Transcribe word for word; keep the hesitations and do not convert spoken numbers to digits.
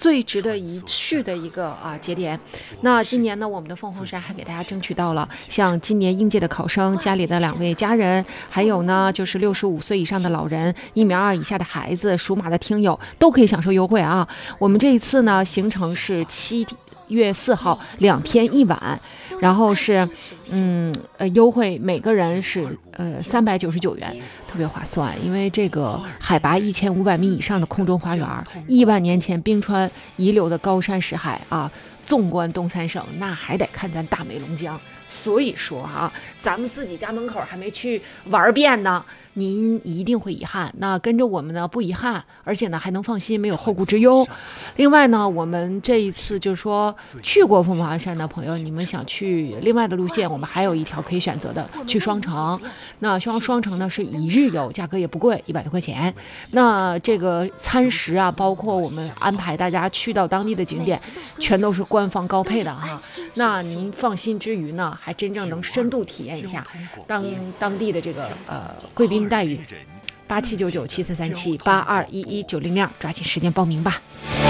最值得一去的一个啊节点。那今年呢，我们的凤凰山还给大家争取到了，像今年应届的考生家里的两位家人，还有呢就是六十五岁以上的老人、一米二以下的孩子、属马的听友都可以享受优惠啊。我们这一次呢，行程是七月四号两天一晚，然后是嗯呃优惠每个人是呃三百九十九元，特别划算。因为这个海拔一千五百米以上的空中花园，亿万年前冰川遗留的高山石海啊，纵观东三省，那还得看咱大美龙江。所以说啊，咱们自己家门口还没去玩遍呢，您一定会遗憾。那跟着我们呢，不遗憾，而且呢还能放心，没有后顾之忧。另外呢，我们这一次就是说去过凤凰山的朋友，你们想去另外的路线，我们还有一条可以选择的，去双城。那双双城呢是一日游，价格也不贵，一百多块钱。那这个餐食啊，包括我们安排大家去到当地的景点，全都是官方高配的哈。那您放心之余呢，还真正能深度体验一下当当地的这个呃贵宾待遇。八七九九七四三七八二一一九零零，抓紧时间报名吧。